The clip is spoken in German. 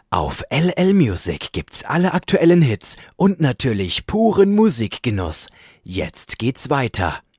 Auf LL Music gibt's alle aktuellen Hits und natürlich puren Musikgenuss. Jetzt geht's weiter.